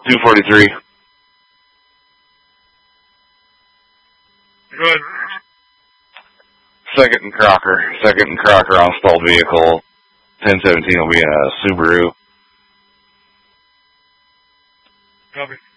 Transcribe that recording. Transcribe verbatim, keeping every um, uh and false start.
two forty-three. Good. Second and Crocker. Second and Crocker on stalled vehicle. ten seventeen will be in a Subaru. Copy.